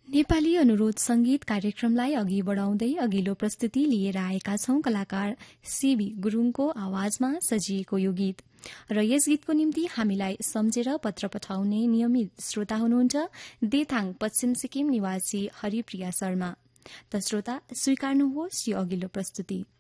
नेपाली अनुरोध संगीत कार्यक्रमलाई अघि बढाउँदै अघिल्लो प्रस्तुति लिएर आएका छौं कलाकार सीबी गुरूङको आवाजमा सजिएको यो गीत र यस गीतको निम्ति हामीलाई सम्झेर पत्र पठाउने नियमित श्रोता हुनुहुन्छ देथाङ पश्चिम सिक्किम निवासी हरिप्रिया शर्मा। त श्रोता स्वीकार्नुहोस् यो अघिल्लो प्रस्तुति।